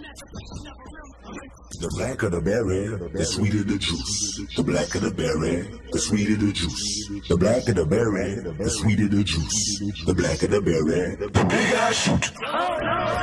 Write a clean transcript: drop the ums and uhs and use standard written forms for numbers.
The blacker the berry, the sweeter the juice. The blacker the berry, the sweeter the juice. The blacker the berry, the sweeter the juice. The blacker the berry, the bigger I shoot.